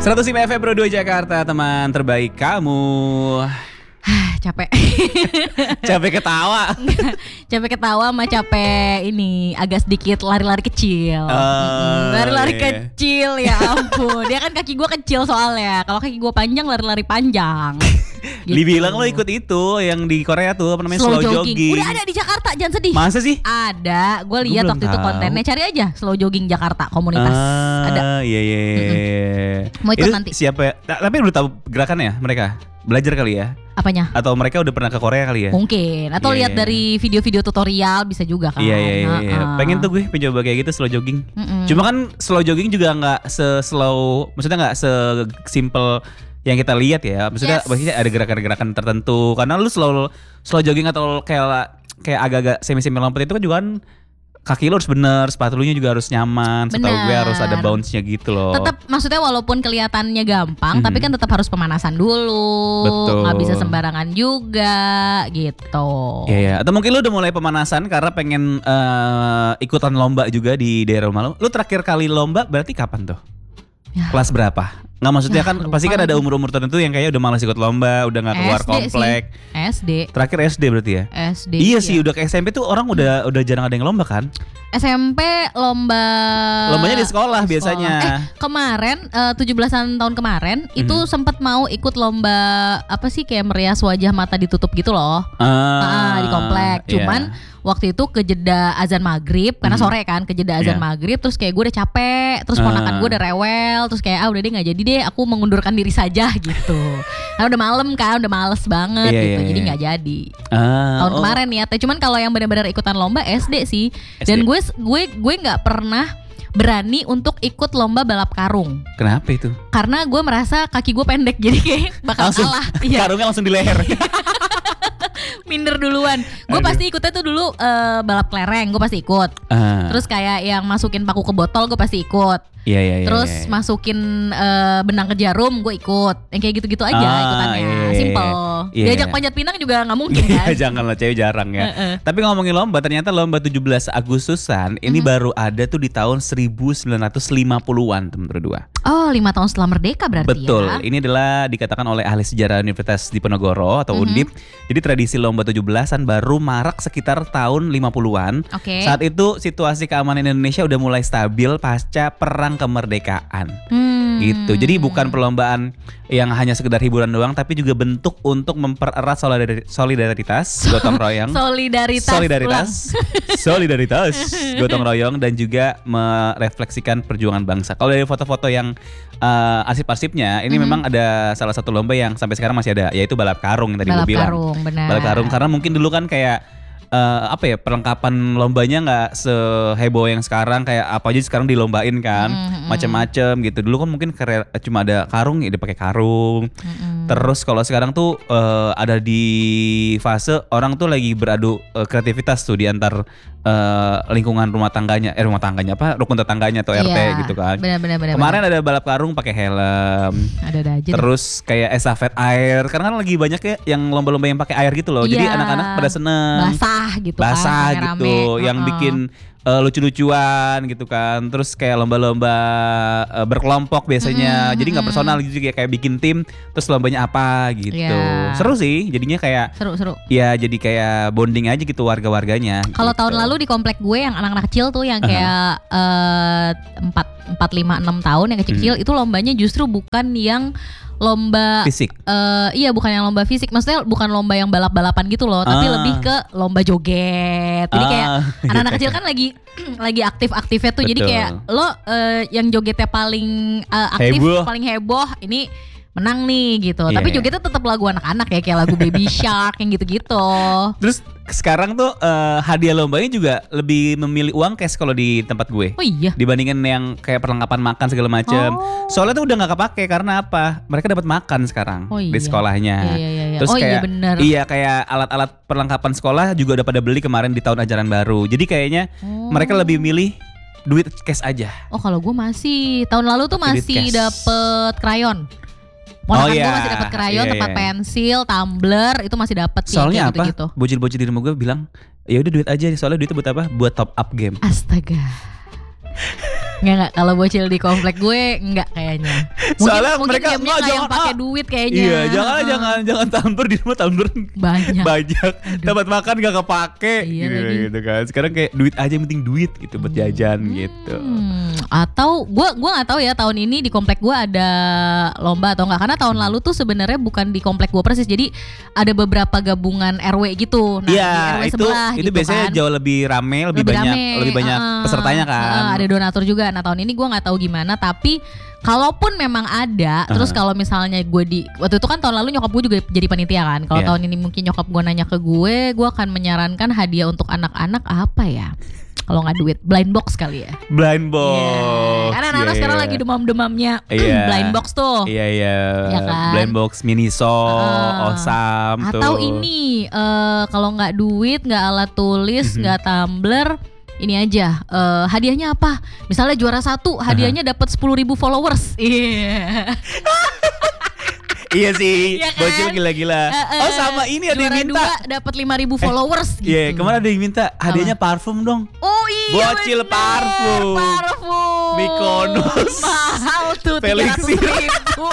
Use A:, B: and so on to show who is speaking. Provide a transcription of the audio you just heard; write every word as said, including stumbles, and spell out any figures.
A: seratus lima F M Pro dua Jakarta, teman terbaik kamu.
B: Capek.
A: Capek ketawa.
B: Capek ketawa sama capek ini agak sedikit lari-lari kecil.
A: Oh,
B: lari-lari
A: iya.
B: kecil ya ampun. Dia kan kaki gue kecil soalnya. Kalau kaki gue panjang lari-lari panjang.
A: Gitu. Dibilang lo ikut itu yang di Korea tuh apa namanya slow,
B: slow
A: jogging.
B: jogging. Udah ada di Jakarta, jangan sedih.
A: Masa sih?
B: Ada. Gue lihat waktu itu
A: tahu.
B: kontennya. Cari aja slow jogging Jakarta komunitas.
A: Ah,
B: Ada.
A: Iya iya.
B: Mau ikut
A: Itu
B: nanti.
A: siapa ya? Ta- Tapi udah tahu gerakannya mereka? Belajar kali ya?
B: Apanya?
A: Atau mereka udah pernah ke Korea kali ya?
B: Mungkin. Atau
A: Iya,
B: lihat
A: iya.
B: dari video-video tutorial bisa juga kan.
A: Iya iya iya. iya.
B: Heeh.
A: Pengen tuh gue pencoba kayak gitu slow jogging.
B: Mm-mm.
A: Cuma kan slow jogging juga nggak se-slow, maksudnya nggak se-simple yang kita lihat ya. Maksudnya
B: Yes.
A: maksudnya ada gerakan-gerakan tertentu. Karena lu slow slow jogging atau kayak kayak agak-agak semi-semi lompat itu kan juga kan kaki lu harus bener, sepatunya juga harus nyaman. Setahu gue
B: Bener.
A: harus ada bounce-nya gitu loh.
B: Tetap maksudnya walaupun kelihatannya gampang,
A: Mhm.
B: tapi kan tetap harus pemanasan dulu.
A: Betul.
B: Nggak bisa sembarangan juga gitu.
A: Iya ya. Atau mungkin lu udah mulai pemanasan karena pengen eh, ikutan lomba juga di daerah rumah lu. Lu terakhir kali lomba berarti kapan tuh?
B: Ya.
A: Kelas berapa? Nggak maksudnya
B: Ya,
A: kan
B: lupa
A: pasti kan ada
B: lagi.
A: umur-umur tertentu yang kayak udah malas ikut lomba, udah nggak keluar
B: S D
A: komplek.
B: sih. S D.
A: Terakhir S D berarti ya?
B: S D.
A: Iya sih, udah ke S M P tuh orang udah udah jarang ada yang lomba kan?
B: S M P lomba.
A: Lombanya di sekolah biasanya.
B: Eh kemarin eh, tujuh belasan tahun kemarin
A: Mhm.
B: itu sempat mau ikut lomba apa sih kayak merias wajah mata ditutup gitu loh.
A: Ah,
B: Ah, di komplek.
A: iya.
B: Cuman waktu itu kejeda azan maghrib karena
A: Mhm.
B: sore kan kejeda azan
A: Iya.
B: maghrib terus kayak gue udah capek terus ponakan
A: Ah.
B: gue udah rewel terus kayak ah udah deh nggak jadi deh aku mengundurkan diri saja gitu karena udah malam kan udah males banget
A: Iya,
B: gitu
A: iya,
B: jadi
A: iya.
B: nggak jadi
A: Ah,
B: tahun
A: oh.
B: kemarin ya cuman kalau yang benar-benar ikutan lomba S D sih
A: S D.
B: dan gue gue gue nggak pernah berani untuk ikut lomba balap karung
A: Kenapa itu?
B: karena gue merasa kaki gue pendek jadi kayak bakal
A: Langsung
B: kalah iya
A: karungnya langsung di leher.
B: minder duluan gue
A: Aduh.
B: pasti ikutnya tuh dulu eh, balap kelereng gue pasti ikut
A: Ah,
B: terus kayak yang masukin paku ke botol gue pasti ikut
A: iya iya iya.
B: terus
A: iya.
B: masukin eh, benang ke jarum gue ikut yang kayak gitu-gitu aja
A: Ah,
B: ikutannya
A: iya, iya,
B: simple
A: iya.
B: diajak panjat pinang juga nggak mungkin
A: Iya,
B: kan
A: janganlah cewek jarang ya.
B: Heeh.
A: Tapi ngomongin lomba, ternyata lomba tujuh belas Agustusan ini
B: Mhm.
A: baru ada tuh di tahun seribu sembilan ratus lima puluhan teman berdua.
B: oh lima tahun setelah merdeka berarti
A: Betul,
B: ya
A: ini adalah dikatakan oleh ahli sejarah Universitas Diponegoro atau
B: Mhm.
A: Undip. Jadi tradisi lomba tujuh belasan baru marak sekitar tahun lima puluhan.
B: oke
A: Saat itu situasi keamanan Indonesia udah mulai stabil pasca perang kemerdekaan.
B: Hmm.
A: Gitu. Jadi bukan perlombaan yang hanya sekedar hiburan doang, tapi juga bentuk untuk mempererat solidari- solidaritas, gotong royong.
B: solidaritas
A: Solidaritas, solidaritas, gotong royong dan juga merefleksikan perjuangan bangsa. Kalau dari foto-foto yang uh, arsip-arsipnya, ini
B: Mhm.
A: memang ada salah satu lomba yang sampai sekarang masih ada, yaitu balap karung yang tadi
B: balap
A: gue bilang.
B: karung benar
A: Balap karung karena mungkin dulu kan kayak uh, apa ya perlengkapan lombanya nggak seheboh yang sekarang kayak apa aja sekarang dilombain kan
B: Mhm.
A: macam-macam gitu. Dulu kan mungkin kere- cuma ada karung ya dia pakai karung.
B: Mm-mm.
A: Terus kalau sekarang tuh eh, ada di fase orang tuh lagi beradu eh, kreativitas tuh di antar eh, lingkungan rumah tangganya, eh rumah tangganya apa rukun tetangganya atau R T
B: Iya,
A: gitu kan.
B: benar-benar benar
A: Kemarin ada balap karung pakai helm,
B: ada-ada aja deh.
A: terus kayak estafet air. Karena kan lagi banyak ya yang lomba-lomba yang pakai air gitu loh. Jadi
B: Iya.
A: anak-anak pada seneng.
B: basah gitu
A: Basah
B: kan
A: gitu,
B: rame-rame.
A: yang
B: Heeh.
A: bikin eh, lucu-lucuan gitu kan. Terus kayak lomba-lomba eh, berkelompok biasanya.
B: Mm-mm,
A: Jadi nggak
B: mm-mm.
A: personal gitu kayak kayak bikin tim. Terus lombanya apa gitu.
B: Iya.
A: Seru sih. Jadinya kayak
B: seru-seru
A: ya jadi kayak bonding aja gitu warga-warganya.
B: kalau
A: gitu.
B: tahun lalu di komplek gue yang anak-anak kecil tuh yang kayak eh, empat empat lima enam tahun yang kecil-kecil itu lombanya justru bukan yang lomba
A: fisik.
B: eh iya bukan yang lomba fisik, maksudnya bukan lomba yang balap-balapan gitu loh, tapi
A: Ah.
B: lebih ke lomba joget. Jadi kayak
A: Ah,
B: anak-anak
A: iya.
B: kecil kan lagi lagi aktif-aktifnya tuh, jadi
A: Betul.
B: kayak lo eh, yang jogetnya paling eh, aktif,
A: Heboh.
B: paling heboh, ini menang nih gitu.
A: Iya,
B: Tapi
A: iya.
B: jogetnya tetap lagu anak-anak ya, kayak lagu Baby Shark yang gitu-gitu.
A: Terus sekarang tuh eh, hadiah lombanya juga lebih memilih uang cash kalau di tempat gue.
B: Oh iya.
A: Dibandingin yang kayak perlengkapan makan segala macam.
B: Oh.
A: Soalnya tuh udah nggak kepake karena apa? Mereka dapat makan sekarang
B: Oh
A: di
B: iya.
A: sekolahnya.
B: Iya, iya, iya.
A: Terus
B: Oh iya,
A: kayak
B: bener.
A: iya kayak alat-alat perlengkapan sekolah juga udah pada beli kemarin di tahun ajaran baru. Jadi kayaknya
B: Oh.
A: mereka lebih milih duit cash aja.
B: Oh kalau gue masih tahun lalu tuh
A: Duit
B: masih
A: cash.
B: dapet krayon.
A: Oh
B: Ponakan
A: iya,
B: gue masih dapat krayon,
A: iya,
B: tempat
A: iya.
B: pensil, tumbler, itu masih dapat sih.
A: Soalnya
B: kayak
A: apa?
B: gitu-gitu.
A: Bocil-bocil di rumah gue bilang, ya udah duit aja. Soalnya duitnya buat apa? Buat top up game.
B: Astaga. Enggak enggak kalau bocil di komplek gue enggak kayaknya. Mungkin,
A: Soalnya
B: mungkin
A: mereka
B: gamenya
A: nggak,
B: nggak yang
A: jangan,
B: pakai
A: ah.
B: duit kayaknya.
A: Iya, jangan
B: Heeh.
A: jangan jangan tumbler di rumah tumbler
B: Banyak.
A: banyak. Dapat makan gak kepake
B: Iya
A: gitu,
B: lagi.
A: gitu kan. Sekarang kayak duit aja yang penting duit gitu buat jajan gitu.
B: Hmm, atau gue gua nggak tahu ya tahun ini di komplek gue ada lomba atau enggak karena tahun lalu tuh sebenarnya bukan di komplek gue persis jadi ada beberapa gabungan R W gitu. Nah
A: Iya,
B: di R W
A: itu
B: sebelah
A: itu
B: gitu
A: biasanya
B: kan.
A: jauh lebih rame, lebih,
B: Lebih
A: banyak
B: rame,
A: lebih banyak
B: uh-uh,
A: pesertanya kan.
B: uh, ada donatur juga. Nah tahun ini gue nggak tahu gimana tapi kalaupun memang ada, terus
A: Uh-huh.
B: kalau misalnya gue di waktu itu kan tahun lalu nyokap gue juga jadi panitia kan. Kalau
A: Iya.
B: tahun ini mungkin nyokap gue nanya ke gue, gue akan menyarankan hadiah untuk anak-anak apa ya? Kalau nggak duit, blind box kali ya.
A: Blind box.
B: Iya. Karena anak-anak
A: Iya,
B: sekarang
A: iya.
B: lagi demam-demamnya
A: Iya.
B: blind box tuh.
A: Iya iya.
B: Ya kan?
A: Blind box Miniso,
B: Uh,
A: Osam tuh.
B: Atau ini eh, kalau nggak duit, nggak alat tulis, nggak tumbler, ini aja eh, hadiahnya apa? Misalnya juara satu, hadiahnya dapat sepuluh ribu followers. Iya.
A: Iya sih,
B: Iya kan?
A: bocil gila-gila.
B: Eh, eh,
A: Oh sama ini ada yang
B: juara
A: minta.
B: dua dapat lima ribu followers gitu.
A: Iya, kemarin ada yang minta hadiahnya parfum dong.
B: Oh iya.
A: Bocil
B: bener,
A: parfum.
B: Parfum.
A: Mykonos.
B: Mahal tuh tiga
A: Felix
B: ratus ribu.